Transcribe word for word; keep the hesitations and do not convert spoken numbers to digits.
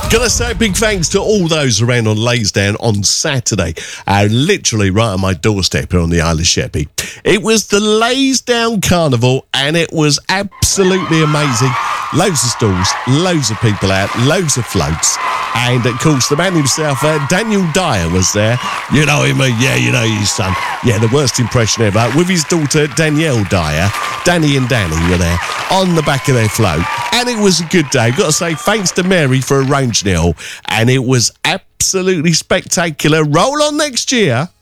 Gotta say a big thanks to all those around on Laysdown on Saturday, uh, literally right on my doorstep here on the Isle of Sheppey. It was the Laysdown Carnival and it was absolutely amazing. Loads of stalls, loads of people out, loads of floats. And, of course, the man himself, uh, Daniel Dyer, was there. You know him, uh, yeah, you know his son. Yeah, the worst impression ever. With his daughter, Danielle Dyer. Danny and Danny were there on the back of their float. And it was a good day. Got to say, thanks to Mary for arranging it all. And it was absolutely spectacular. Roll on next year.